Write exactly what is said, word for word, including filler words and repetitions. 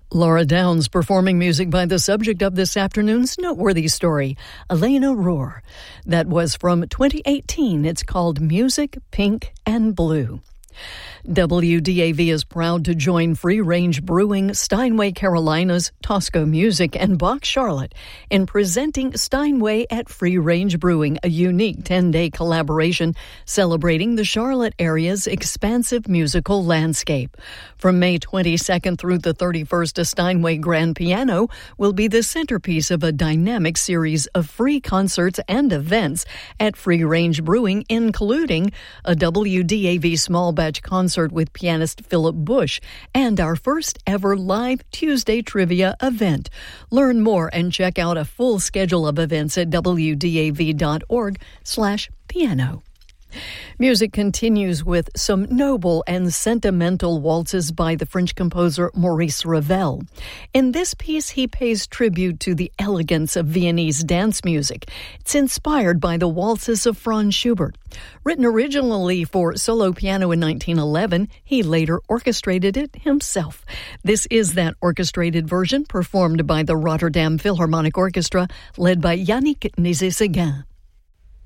Laura Downs performing music by the subject of this afternoon's noteworthy story, Elena Rohr. That was from twenty eighteen. It's called Music, Pink, and Blue. W D A V is proud to join Free Range Brewing, Steinway, Carolinas, Tosco Music, and Bach Charlotte in presenting Steinway at Free Range Brewing, a unique ten-day collaboration celebrating the Charlotte area's expansive musical landscape. From May twenty-second through the thirty-first, a Steinway Grand Piano will be the centerpiece of a dynamic series of free concerts and events at Free Range Brewing, including a W D A V small batch concert with pianist Philip Bush and our first ever live Tuesday trivia event. Learn more and check out a full schedule of events at w d a v dot org slash piano. Music continues with some noble and sentimental waltzes by the French composer Maurice Ravel. In this piece, he pays tribute to the elegance of Viennese dance music. It's inspired by the waltzes of Franz Schubert. Written originally for solo piano in nineteen eleven, he later orchestrated it himself. This is that orchestrated version performed by the Rotterdam Philharmonic Orchestra, led by Yannick Nézet-Séguin.